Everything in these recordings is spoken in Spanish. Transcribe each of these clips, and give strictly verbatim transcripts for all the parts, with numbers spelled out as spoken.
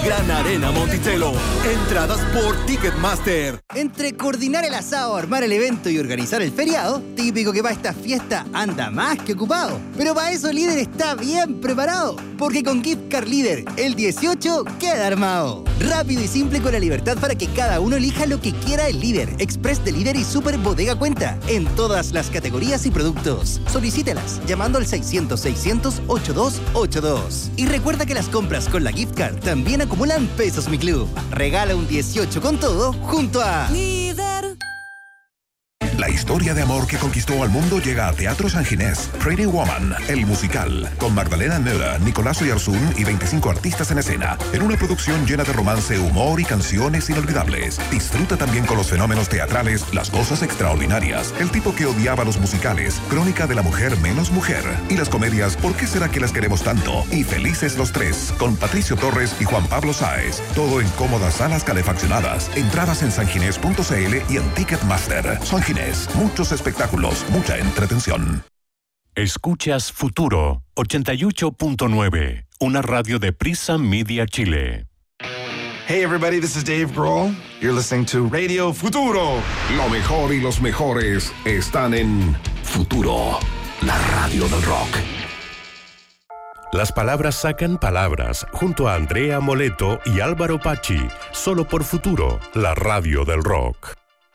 Gran Arena Monticello. Entradas por Ticketmaster. Entre coordinar el asado, armar el evento y organizar el feriado, típico que para esta fiesta anda más que ocupado. Pero para eso Líder está bien preparado. Porque con Gift Card Líder, el dieciocho queda armado. Rápido y simple con la libertad para que cada uno elija lo que quiera el Líder. Express de Líder y Super Bodega Cuenta. En todas las categorías y productos. Solicítelas llamando al seiscientos, seiscientos, ochenta y dos ochenta y dos. Y recuerda que las compras con la Gift Card también acumulan pesos Mi Club. Regala un dieciocho con todo junto a Líder. La historia de amor que conquistó al mundo llega a Teatro San Ginés. Pretty Woman, el musical, con Magdalena Müller, Nicolás Oyarzún y veinticinco artistas en escena, en una producción llena de romance, humor y canciones inolvidables. Disfruta también con los fenómenos teatrales, las cosas extraordinarias, el tipo que odiaba los musicales, Crónica de la mujer menos mujer, y las comedias ¿Por qué será que las queremos tanto? Y Felices los tres, con Patricio Torres y Juan Pablo Sáez. Todo en cómodas salas calefaccionadas. Entradas en sanginés punto c l y en Ticketmaster. San Ginés. Muchos espectáculos, mucha entretención. Escuchas Futuro ochenta y ocho punto nueve, una radio de Prisa Media Chile. Hey everybody, this is Dave Grohl. You're listening to Radio Futuro. Lo mejor y los mejores están en Futuro, la radio del rock. Las palabras sacan palabras, junto a Andrea Moleto y Álvaro Pachi, solo por Futuro, la radio del rock.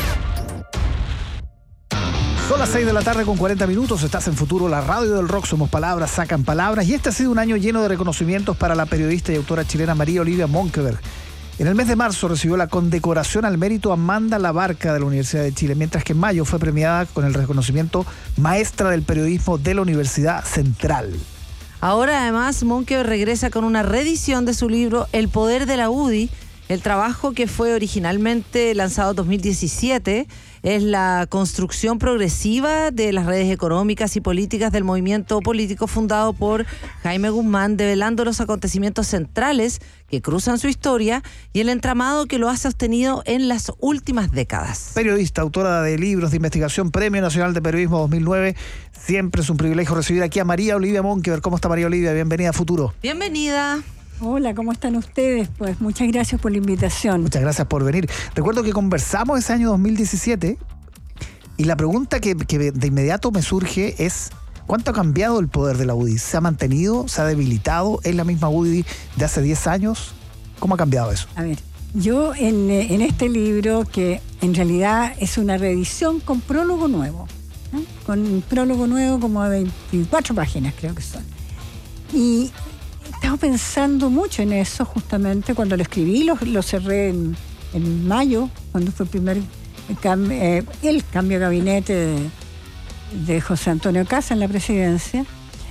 Son las seis de la tarde con cuarenta minutos, estás en Futuro, la radio del rock, somos palabras, sacan palabras, y este ha sido un año lleno de reconocimientos para la periodista y autora chilena María Olivia Monkeberg. En el mes de marzo recibió la condecoración al mérito Amanda Labarca de la Universidad de Chile, mientras que en mayo fue premiada con el reconocimiento Maestra del Periodismo de la Universidad Central. Ahora además Monkeberg regresa con una reedición de su libro El Poder de la U D I. El trabajo, que fue originalmente lanzado en dos mil diecisiete, es la construcción progresiva de las redes económicas y políticas del movimiento político fundado por Jaime Guzmán, develando los acontecimientos centrales que cruzan su historia y el entramado que lo ha sostenido en las últimas décadas. Periodista, autora de libros de investigación, Premio Nacional de Periodismo dos mil nueve. Siempre es un privilegio recibir aquí a María Olivia Monkeberg. ¿Cómo está María Olivia? Bienvenida a Futuro. Bienvenida. Hola, ¿cómo están ustedes? Pues muchas gracias por la invitación. Muchas gracias por venir. Recuerdo que conversamos ese año dos mil diecisiete y la pregunta que, que de inmediato me surge es ¿cuánto ha cambiado el poder de la U D I? ¿Se ha mantenido? ¿Se ha debilitado? ¿Es la misma U D I de hace diez años? ¿Cómo ha cambiado eso? A ver, yo en, en este libro, que en realidad es una reedición con prólogo nuevo, ¿no? Con un prólogo nuevo como de veinticuatro páginas creo que son. Y estaba pensando mucho en eso justamente cuando lo escribí, lo, lo cerré en, en mayo, cuando fue el primer cambio, eh, el cambio de gabinete de, de José Antonio Kast en la presidencia.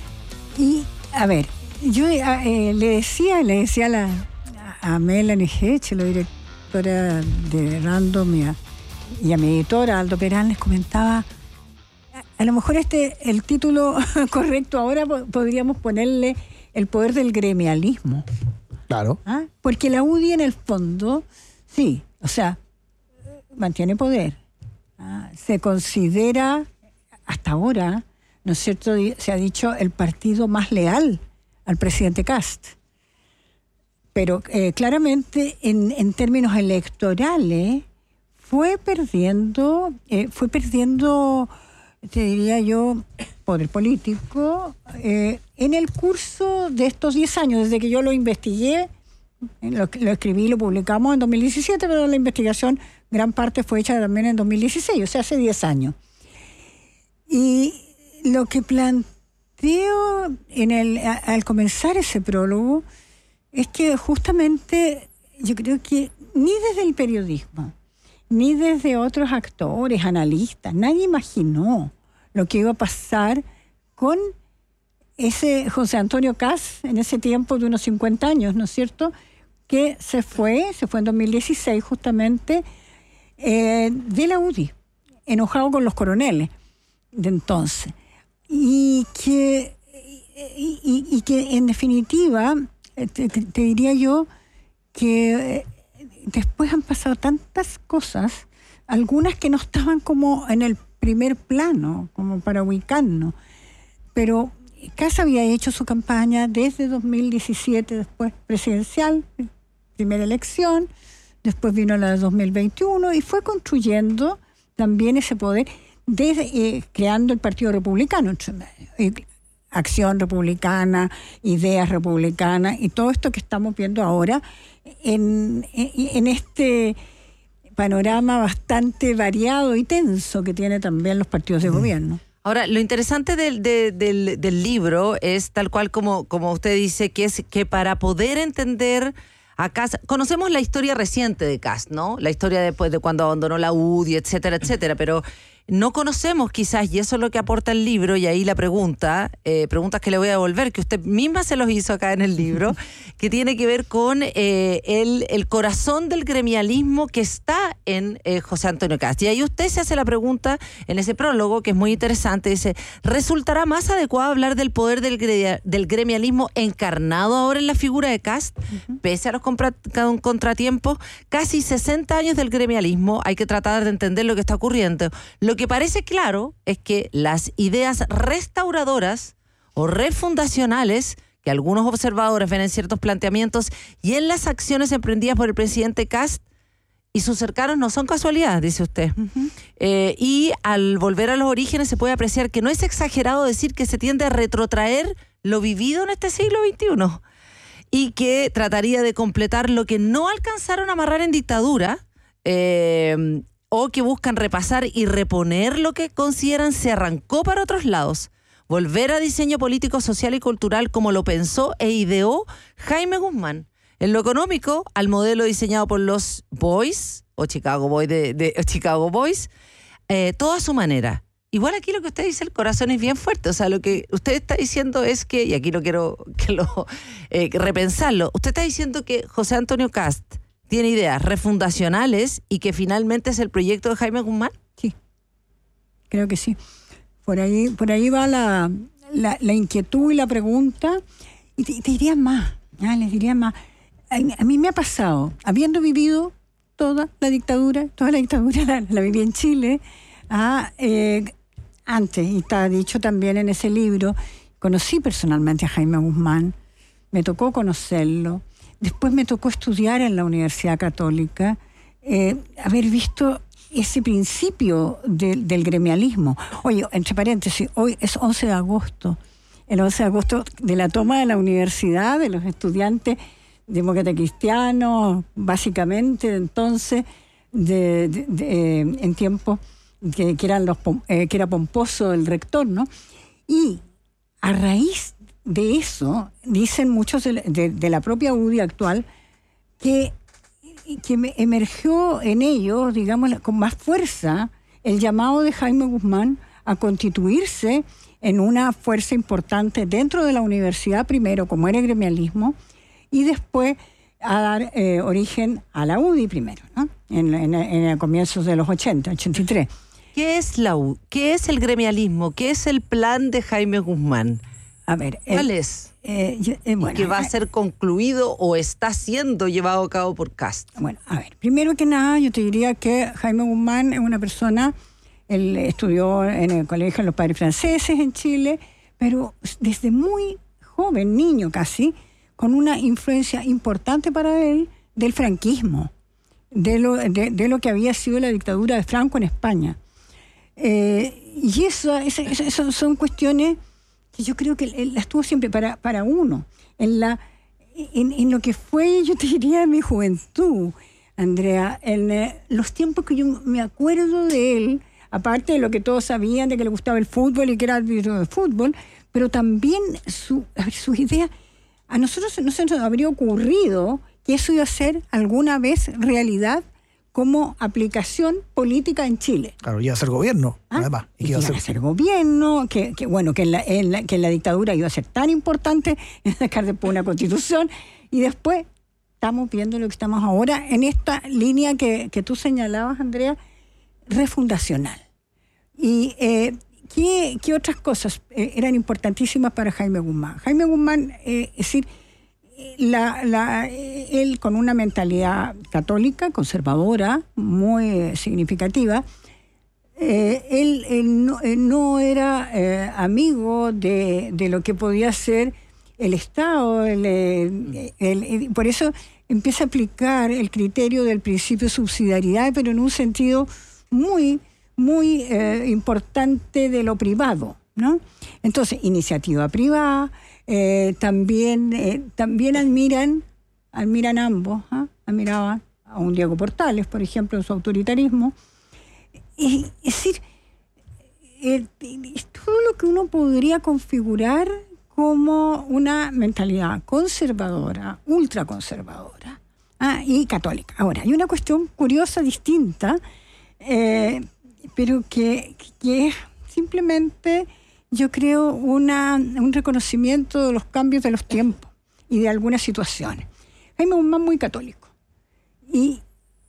Y, a ver, yo eh, le decía, le decía a, la, a Melanie Hedge, la directora de Random, y a, y a mi editora, Aldo Perán, les comentaba, a, a lo mejor este, el título correcto ahora podríamos ponerle El poder del gremialismo. Claro. ¿Ah? Porque la U D I en el fondo, sí, o sea, mantiene poder. ¿Ah? Se considera, hasta ahora, ¿no es cierto?, se ha dicho el partido más leal al presidente Kast. Pero eh, claramente, en, en términos electorales, fue perdiendo, eh, fue perdiendo, te diría yo, poder político eh, en el curso de estos diez años, desde que yo lo investigué, lo, lo escribí, lo publicamos en dos mil diecisiete, pero la investigación gran parte fue hecha también en dos mil dieciséis, o sea, hace diez años. Y lo que planteo en el, a, al comenzar ese prólogo es que justamente yo creo que ni desde el periodismo, ni desde otros actores, analistas, nadie imaginó lo que iba a pasar con ese José Antonio Kast en ese tiempo de unos cincuenta años, ¿no es cierto?, que se fue, se fue en dos mil dieciséis justamente, eh, de la U D I, enojado con los coroneles de entonces. Y que, y, y, y que en definitiva, te, te diría yo que después han pasado tantas cosas, algunas que no estaban como en el primer plano, como para ubicarnos. Pero Kast había hecho su campaña desde dos mil diecisiete, después presidencial, primera elección, después vino la de dos mil veintiuno y fue construyendo también ese poder, desde, eh, creando el Partido Republicano, eh, Acción Republicana, Ideas Republicanas y todo esto que estamos viendo ahora en, en, en este panorama bastante variado y tenso que tiene también los partidos de gobierno. Ahora, lo interesante del, de, del, del libro es tal cual como, como usted dice, que es que para poder entender a Kast, conocemos la historia reciente de Kast, ¿no? La historia después de cuando abandonó la U D I, etcétera, etcétera, pero no conocemos quizás, y eso es lo que aporta el libro, y ahí la pregunta, eh, preguntas que le voy a devolver, que usted misma se los hizo acá en el libro, que tiene que ver con eh, el, el corazón del gremialismo que está en eh, José Antonio Kast. Y ahí usted se hace la pregunta en ese prólogo, que es muy interesante, dice, ¿resultará más adecuado hablar del poder del, gre- del gremialismo encarnado ahora en la figura de Kast? Uh-huh. Pese a los compra- contratiempos, casi sesenta años del gremialismo, hay que tratar de entender lo que está ocurriendo. Lo Lo que parece claro es que las ideas restauradoras o refundacionales que algunos observadores ven en ciertos planteamientos y en las acciones emprendidas por el presidente Kast y sus cercanos no son casualidad, dice usted. Uh-huh. Eh, y al volver a los orígenes se puede apreciar que no es exagerado decir que se tiende a retrotraer lo vivido en este siglo veintiuno y que trataría de completar lo que no alcanzaron a amarrar en dictadura, eh, o que buscan repasar y reponer lo que consideran se arrancó para otros lados. Volver a diseño político, social y cultural como lo pensó e ideó Jaime Guzmán. En lo económico, al modelo diseñado por los Boys, o Chicago Boys, de, de o Chicago Boys, eh, todo a su manera. Igual aquí lo que usted dice, el corazón es bien fuerte. O sea, lo que usted está diciendo es que, y aquí no quiero que lo eh, que repensarlo, usted está diciendo que José Antonio Kast tiene ideas refundacionales y que finalmente es el proyecto de Jaime Guzmán. Sí, creo que sí. Por ahí, por ahí va la, la, la inquietud y la pregunta. Y te, te diría más, ¿ah? les diría más. A, a mí me ha pasado, habiendo vivido toda la dictadura, toda la dictadura la, la viví en Chile, ah, eh, antes, y está dicho también en ese libro, conocí personalmente a Jaime Guzmán, me tocó conocerlo. Después me tocó estudiar en la Universidad Católica, eh, haber visto ese principio de, del gremialismo. Oye, entre paréntesis, hoy es once de agosto, el once de agosto de la toma de la universidad, de los estudiantes demócratas cristianos, básicamente, entonces, de, de, de, en tiempos que, que, eran los, eh, que era pomposo el rector, ¿no? Y a raíz de eso, dicen muchos de, de, de la propia U D I actual, que, que emergió en ellos, digamos, con más fuerza, el llamado de Jaime Guzmán a constituirse en una fuerza importante dentro de la universidad, primero como era el gremialismo, y después a dar eh, origen a la U D I primero, ¿no? En, en, en comienzos de los ochenta, ochenta y tres. ¿Qué es la U D I? ¿Qué es el gremialismo? ¿Qué es el plan de Jaime Guzmán? A ver, ¿cuál eh, es? Eh, yo, eh, bueno, ¿Y que va a ser concluido o está siendo llevado a cabo por Kast? Bueno, a ver, primero que nada yo te diría que Jaime Guzmán es una persona, él estudió en el colegio de los padres franceses en Chile, pero desde muy joven, niño casi, con una influencia importante para él del franquismo, de lo, de, de lo que había sido la dictadura de Franco en España. Eh, y eso, eso, eso son cuestiones que yo creo que él las tuvo siempre para, para uno, en, la, en, en lo que fue, yo te diría, mi juventud, Andrea, en eh, los tiempos que yo me acuerdo de él, aparte de lo que todos sabían, de que le gustaba el fútbol y que era árbitro de fútbol, pero también su, sus ideas, a nosotros no se nos habría ocurrido que eso iba a ser alguna vez realidad como aplicación política en Chile. Claro, iba a ser gobierno, ¿Ah? además. Y que iba a ser, ser gobierno, que, que bueno, que en, la, en la, que en la dictadura iba a ser tan importante en sacar después una constitución, y después estamos viendo lo que estamos ahora en esta línea que, que tú señalabas, Andrea, refundacional. Y eh, ¿qué, qué otras cosas eh, eran importantísimas para Jaime Guzmán? Jaime Guzmán, eh, es decir, La, la, él con una mentalidad católica, conservadora, muy significativa, eh, él, él, no, él no era eh, amigo de, de lo que podía ser el Estado. El, el, el, por eso empieza a aplicar el criterio del principio de subsidiariedad, pero en un sentido muy, muy eh, importante de lo privado, ¿no? Entonces, iniciativa privada, eh, también, eh, también admiran, admiran ambos, ¿eh? admiraban a un Diego Portales, por ejemplo, en su autoritarismo. Es, es decir, eh, es todo lo que uno podría configurar como una mentalidad conservadora, ultraconservadora, ¿ah? y católica. Ahora, hay una cuestión curiosa, distinta, eh, pero que, que es simplemente, yo creo, una, un reconocimiento de los cambios de los tiempos y de algunas situaciones. Jaime Guzmán muy católico. Y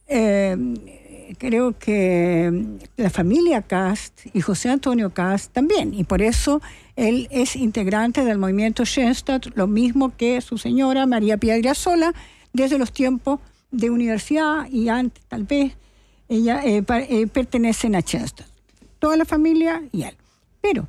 eh, creo que la familia Kast y José Antonio Kast también. Y por eso él es integrante del movimiento Schoenstatt, lo mismo que su señora María Piedrasola, desde los tiempos de universidad y antes, tal vez, ella eh, pa, eh, pertenecen a Schoenstatt. Toda la familia y él. Pero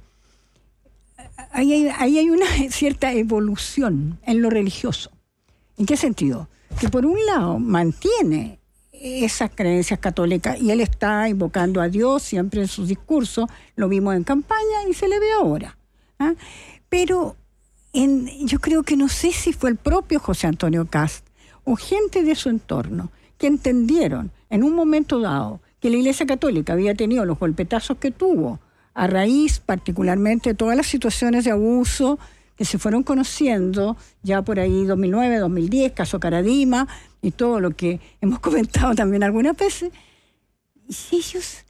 ahí hay, ahí hay una cierta evolución en lo religioso. ¿En qué sentido? Que por un lado mantiene esas creencias católicas y él está invocando a Dios siempre en sus discursos, lo vimos en campaña y se le ve ahora. ¿Ah? Pero en, yo creo que no sé si fue el propio José Antonio Kast o gente de su entorno que entendieron en un momento dado que la Iglesia Católica había tenido los golpetazos que tuvo a raíz particularmente de todas las situaciones de abuso que se fueron conociendo ya por ahí dos mil nueve, dos mil diez, caso Caradima y todo lo que hemos comentado también algunas veces. Y ellos,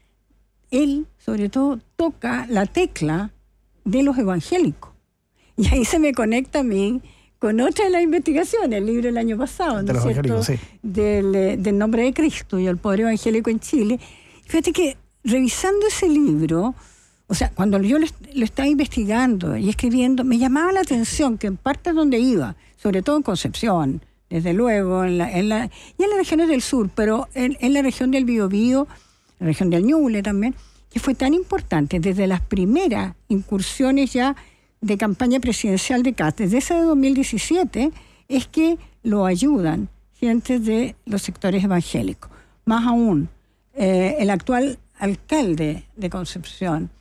él sobre todo toca la tecla de los evangélicos. Y ahí se me conecta a mí con otra de las investigaciones, el libro del año pasado, ¿no es cierto? Sí. Del, del nombre de Cristo y el poder evangélico en Chile. Fíjate que revisando ese libro, o sea, cuando yo lo, lo estaba investigando y escribiendo, me llamaba la atención que en partes donde iba, sobre todo en Concepción, desde luego, en la, en la, y en las regiones del sur, pero en, en la región del Biobío, la región del Ñuble también, que fue tan importante desde las primeras incursiones ya de campaña presidencial de Kast, desde esa de dos mil diecisiete, es que lo ayudan gentes de los sectores evangélicos. Más aún, eh, el actual alcalde de Concepción,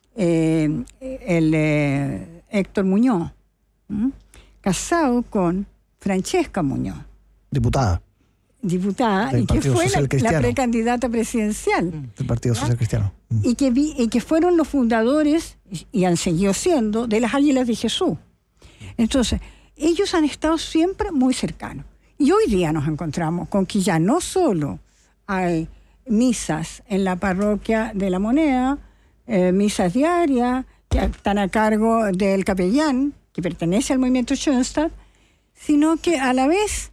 Eh, el eh, Héctor Muñoz, ¿m? casado con Francesca Muñoz. Diputada. Diputada, y que fue la, la precandidata presidencial. Del Partido Social Cristiano. Mm. Y, que vi, y que fueron los fundadores, y han seguido siendo, de las Águilas de Jesús. Entonces, ellos han estado siempre muy cercanos. Y hoy día nos encontramos con que ya no solo hay misas en la parroquia de La Moneda, Eh, misas diarias que están a cargo del capellán que pertenece al movimiento Schoenstatt, sino que a la vez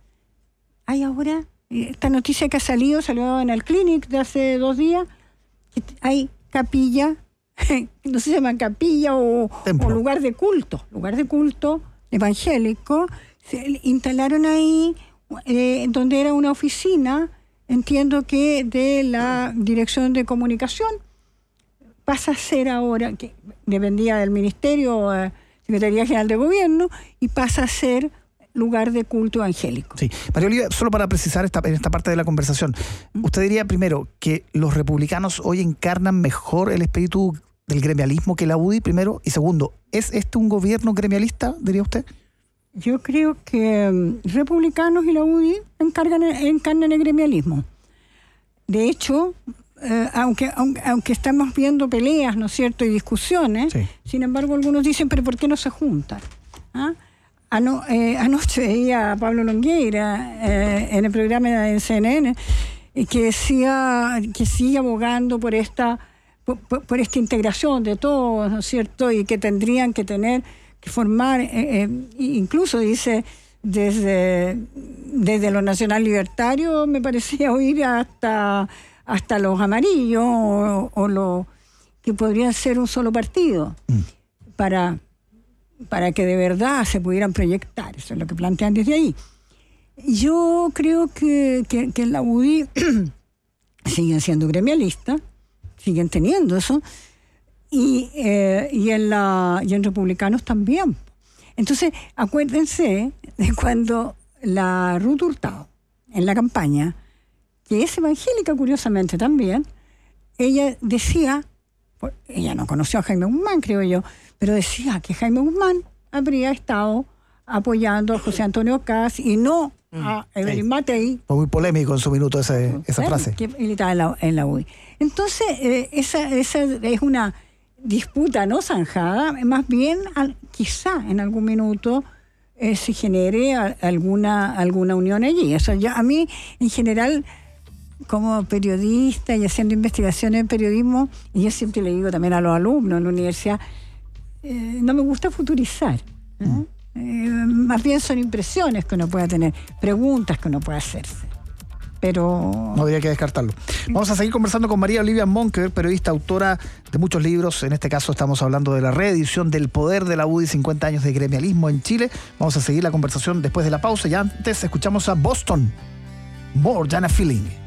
hay ahora esta noticia que ha salido, salió en el Clinic de hace dos días, que hay capilla, no sé si se llama capilla o, o lugar de culto, lugar de culto evangélico, se instalaron ahí eh, donde era una oficina, entiendo que de la Dirección de Comunicación, pasa a ser ahora, que dependía del Ministerio, eh, Secretaría General de Gobierno, y pasa a ser lugar de culto evangélico. Sí. María Olivia, solo para precisar esta, en esta parte de la conversación, ¿usted diría primero que los republicanos hoy encarnan mejor el espíritu del gremialismo que la U D I, primero? Y segundo, ¿es este un gobierno gremialista, diría usted? Yo creo que um, republicanos y la U D I encargan, encarnan el gremialismo. De hecho, Eh, aunque, aunque aunque estamos viendo peleas, ¿no es cierto?, y discusiones, sí. Sin embargo, algunos dicen, pero ¿por qué no se juntan? ¿Ah? Ano, eh, anoche veía a Pablo Longueira eh, en el programa de C N N que decía que sigue abogando por esta, por, por esta integración de todos, ¿no es cierto?, y que tendrían que tener, que formar, eh, eh, incluso dice, desde, desde los nacional libertarios, me parecía oír hasta... hasta los amarillos o, o los que podrían ser un solo partido mm. para, para que de verdad se pudieran proyectar. Eso es lo que plantean desde ahí. Yo creo que, que, que en la U D I siguen siendo gremialistas, siguen teniendo eso, y, eh, y, en la, y en republicanos también. Entonces, acuérdense de cuando la Ruth Hurtado en la campaña, que es evangélica curiosamente también, ella decía, ella no conoció a Jaime Guzmán, creo yo, pero decía que Jaime Guzmán habría estado apoyando a José Antonio Kast y no a Evelyn Matei. Fue muy polémico en su minuto ese, esa frase. Que militaba en la, en la U D I. Entonces, eh, esa, esa es una disputa no zanjada, más bien al, quizá en algún minuto eh, se genere a, alguna, alguna unión allí. Eso ya, a mí, en general, como periodista y haciendo investigaciones en periodismo, y yo siempre le digo también a los alumnos en la universidad, eh, no me gusta futurizar. ¿eh? Mm. Eh, más bien son impresiones que uno pueda tener, preguntas que uno pueda hacerse. Pero no habría que descartarlo. Vamos a seguir conversando con María Olivia Monkeberg, periodista, autora de muchos libros. En este caso estamos hablando de la reedición del Poder de la U D I, cincuenta años de gremialismo en Chile. Vamos a seguir la conversación después de la pausa. Ya antes escuchamos a Boston, More Than a Feeling.